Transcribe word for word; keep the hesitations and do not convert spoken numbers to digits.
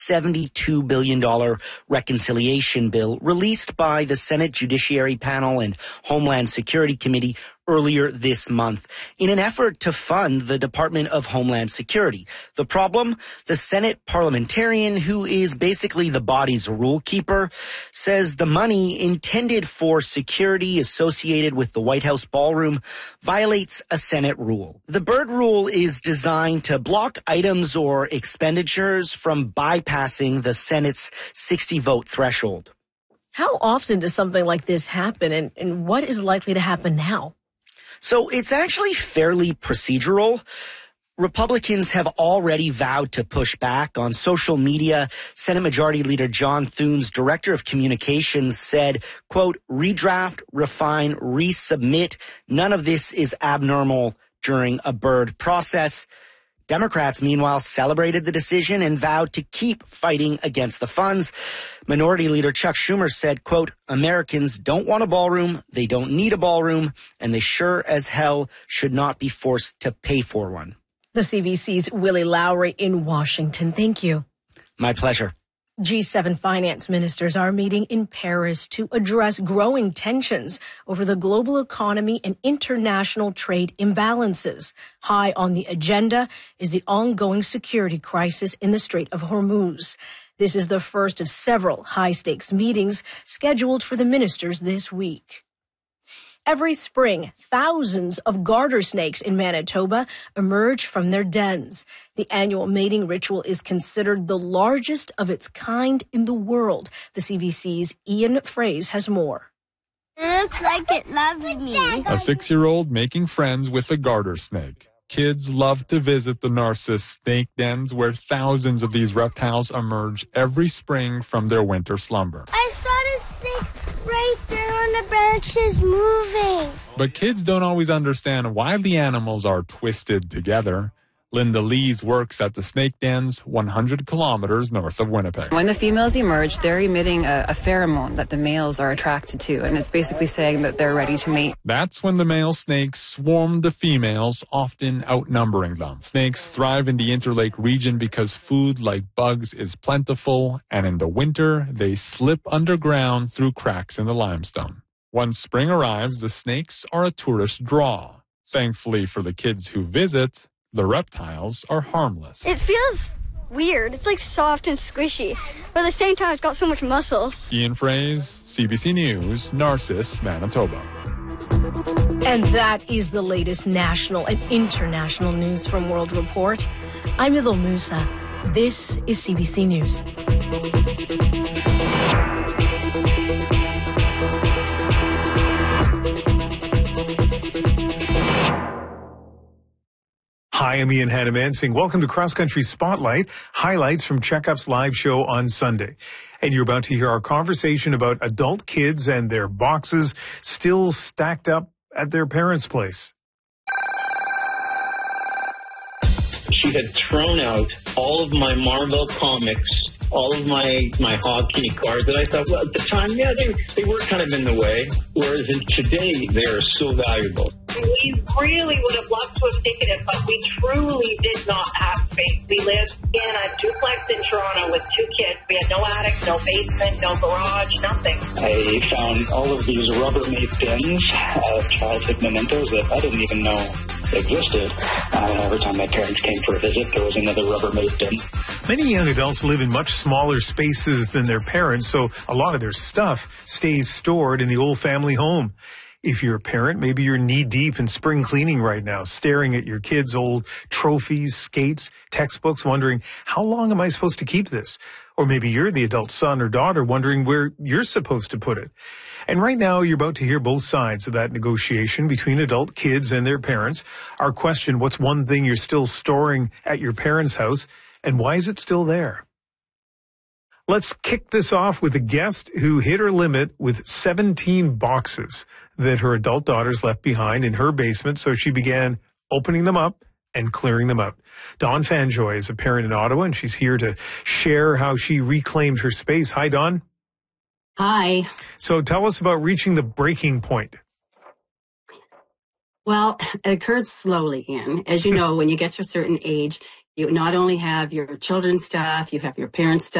seventy-two billion dollars reconciliation bill released by the Senate Judiciary Panel and Homeland Security Committee earlier this month in an effort to fund the Department of Homeland Security. The problem? The Senate parliamentarian, who is basically the body's rule keeper, says the money intended for security associated with the White House ballroom violates a Senate rule. The Byrd rule is designed to block items or expenditures from bypassing the Senate's sixty-vote threshold. How often does something like this happen, and, and what is likely to happen now? So it's actually fairly procedural. Republicans have already vowed to push back. On social media, Senate Majority Leader John Thune's director of communications said, quote, redraft, refine, resubmit. None of this is abnormal during a Byrd process. Democrats, meanwhile, celebrated the decision and vowed to keep fighting against the funds. Minority Leader Chuck Schumer said, quote, Americans don't want a ballroom, they don't need a ballroom, and they sure as hell should not be forced to pay for one. The C B C's Willie Lowry in Washington. Thank you. My pleasure. G seven finance ministers are meeting in Paris to address growing tensions over the global economy and international trade imbalances. High on the agenda is the ongoing security crisis in the Strait of Hormuz. This is the first of several high-stakes meetings scheduled for the ministers this week. Every spring, thousands of garter snakes in Manitoba emerge from their dens. The annual mating ritual is considered the largest of its kind in the world. The C B C's Ian Fraze has more. It looks like it loves me. A six-year-old making friends with a garter snake. Kids love to visit the Narcissus snake dens where thousands of these reptiles emerge every spring from their winter slumber. I saw the snake right there on the branches moving. But kids don't always understand why the animals are twisted together. Linda Lees works at the snake dens one hundred kilometers north of Winnipeg. When the females emerge, they're emitting a, a pheromone that the males are attracted to, and it's basically saying that they're ready to mate. That's when the male snakes swarm the females, often outnumbering them. Snakes thrive in the Interlake region because food like bugs is plentiful, and in the winter, they slip underground through cracks in the limestone. Once spring arrives, the snakes are a tourist draw. Thankfully for the kids who visit, the reptiles are harmless. It feels weird. It's like soft and squishy, but at the same time, it's got so much muscle. Ian Fraze, C B C News, Narcissus, Manitoba. And that is the latest national and international news from World Report. I'm Idil Musa. This is C B C News. Hi, I'm Ian Hannamansing. Welcome to Cross Country Spotlight, highlights from Checkup's live show on Sunday. And you're about to hear our conversation about adult kids and their boxes still stacked up at their parents' place. She had thrown out all of my Marvel comics, all of my, my hockey cards, and I thought, well, at the time, yeah, they, they were kind of in the way, whereas in today, they are so valuable. We really would have loved to have taken it, but we truly did not have space. We lived in a duplex in Toronto with two kids. We had no attic, no basement, no garage, nothing. I found all of these Rubbermaid bins of childhood mementos that I didn't even know existed. Uh, every time my parents came for a visit, there was another Rubbermaid bin. Many young adults live in much smaller spaces than their parents, so a lot of their stuff stays stored in the old family home. If you're a parent, maybe you're knee-deep in spring cleaning right now, staring at your kids' old trophies, skates, textbooks, wondering, how long am I supposed to keep this? Or maybe you're the adult son or daughter wondering where you're supposed to put it. And right now, you're about to hear both sides of that negotiation between adult kids and their parents. Our question, what's one thing you're still storing at your parents' house, and why is it still there? Let's kick this off with a guest who hit her limit with seventeen boxes that her adult daughters left behind in her basement, so she began opening them up and clearing them out. Dawn Fanjoy is a parent in Ottawa, and she's here to share how she reclaimed her space. Hi, Dawn. Hi. So tell us about reaching the breaking point. Well, it occurred slowly, Ian. As you know, when you get to a certain age, You not only have your children's stuff, you have your parents' stuff.